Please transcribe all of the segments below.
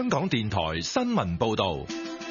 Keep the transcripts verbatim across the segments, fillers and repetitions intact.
香港電台新聞報道。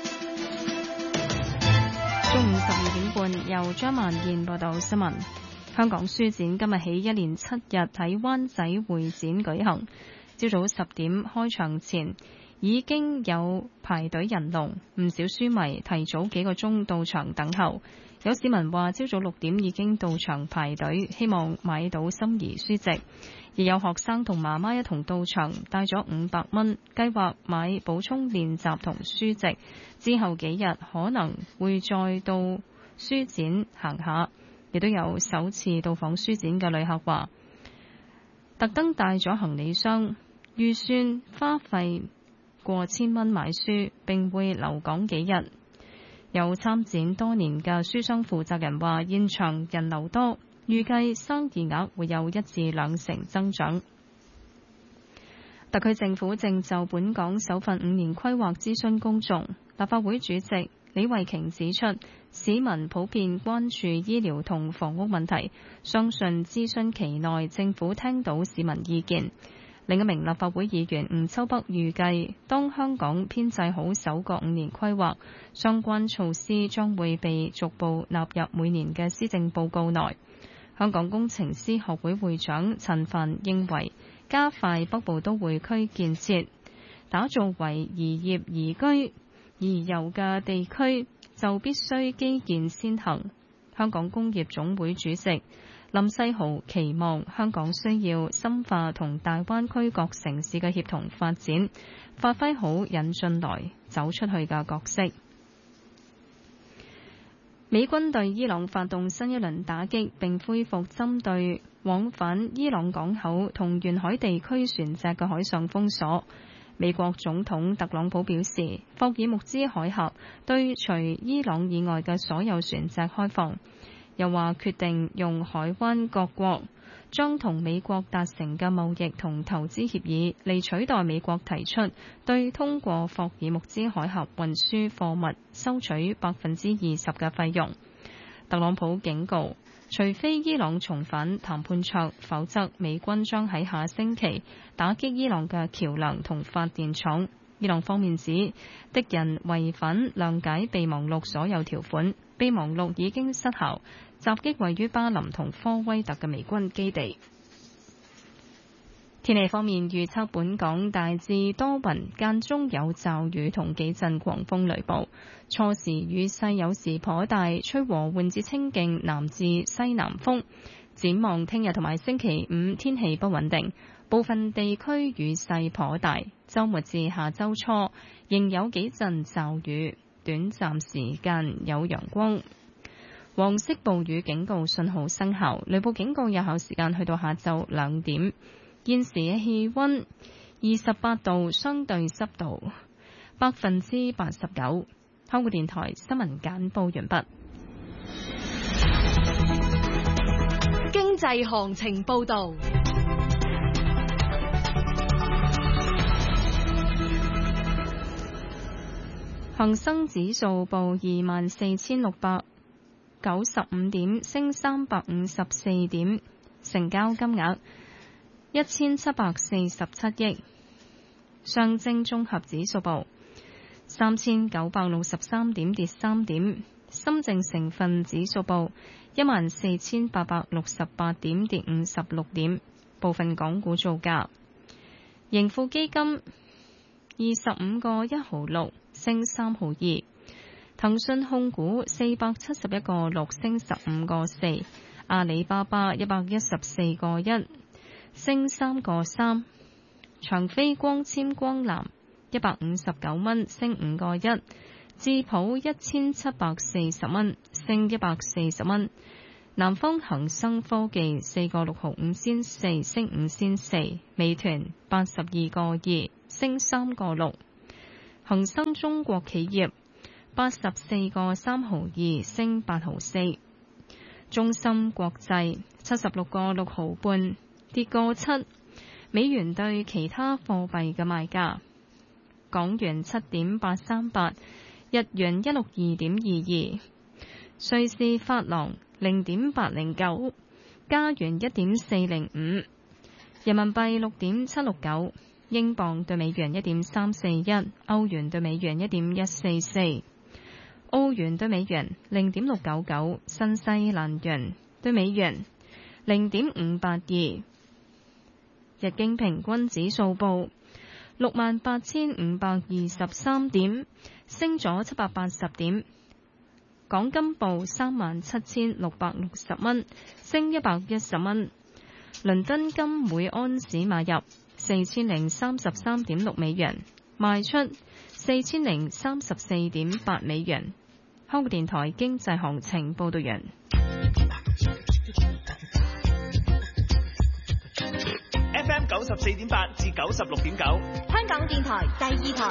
中午十二點半，由張萬燕報道新聞。香港書展今日起一連七日喺灣仔會展舉行。朝早十點開場前已經有排隊人龍，唔少書迷提早幾個鐘到場等候。有市民話朝早六點已經到場排隊，希望買到心儀書籍。亦有學生同媽媽一同到場，帶咗五百蚊，計劃買補充練習同書籍。之後幾日可能會再到書展行下。亦都有首次到訪書展嘅旅客話，特登帶咗行李箱，預算花費過千蚊買書，並會留港幾日。有參展多年嘅書商負責人話，現場人流多，預計生意額會有一至兩成增長。特區政府正就本港首份五年規劃諮詢公眾。立法會主席李慧瓊指出，市民普遍關注醫療同房屋問題，相信諮詢期內政府聽到市民意見。另一名立法會議員吳秋北預計，當香港編製好首個五年規劃，相關措施將會被逐步納入每年嘅施政報告內。香港工程師學會會長陳帆認為，加快北部都會區建設，打造為宜業宜居宜遊嘅地區，就必須基建先行。香港工業總會主席林世豪期望香港需要深化同大灣區各城市嘅協同發展，發揮好引進來走出去嘅角色。美軍對伊朗發動新一輪打擊，並恢復針對往返伊朗港口同沿海地區船隻嘅海上封鎖。美國總統特朗普表示，霍爾木茲海峽對除伊朗以外嘅所有船隻開放，又話決定用海灣各國將同美國達成嘅貿易同投資協議嚟取代美國提出對通過霍爾木茲海峽運輸貨物收取百分之二十嘅費用。特朗普警告，除非伊朗重返談判桌，否則美軍將喺下星期打擊伊朗嘅橋樑同發電廠。伊朗方面指，敵人違反諒解備忘錄所有條款，備忘錄已經失效，襲擊位於巴林同科威特嘅美軍基地。天氣方面預測，本港大致多雲，間中有驟雨同幾陣狂風雷暴，初時雨勢有時頗大，吹和緩至清勁南至西南風。展望聽日同埋星期五天氣不穩定，部分地區雨勢頗大，週末至下週初仍有幾陣驟雨，短暫時間有陽光。黃色暴雨警告信號生效，雷暴警告有效時間去到下晝兩點。現時嘅氣溫二十八度，相對濕度百分之八十九。香港電台新聞簡報完畢。 經濟行情報道。 恒生指數報二萬四千六百九十五點，升三百五十四點，成交金額一千七百四十七億。上證綜合指數報三千九百六十三點，跌三點。深證成分指數報一萬四千八百六十八點，跌五十六點。部分港股造價，盈富基金二十五個一毫六，升三毫二。騰訊控股四百七十一個六，升十五個四。阿里巴巴一百一十四個一，升三個三。長飛光纖光纜一百五十九蚊，升五個一。智普一千七百四十蚊，升一百四十蚊。南方恒生科技四個六毫五仙四，升五仙四。美團八十二個二，升三個六。恒生中國企業八十四個三毫二，升八毫四。中芯國際七十六個六毫半，跌個七。美元對其他貨幣嘅賣價：港元七點八三八，日元一六二點二二，瑞士法郎零點八零九，加元一點四零五，人民幣六點七六九， 英鎊對美元一點三四一，歐元對美元一點一四四，澳元對美元零點六九九，新西蘭元對美元零點五八二。日經平均指數報六萬八千五百二十三點，升咗七百八十點。港金報三萬七千六百六十蚊，升一百一十蚊。倫敦金每安士買入四千零三十三點六美元，賣出四千零三十四點八美元。香港電台經濟行情報道完。 F M 九十四點八至九十六點九， 香港電台第二台。